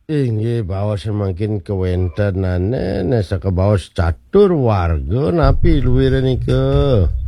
Inggih baos semakin kewenten nane saka baos catur warga napi luwire nike.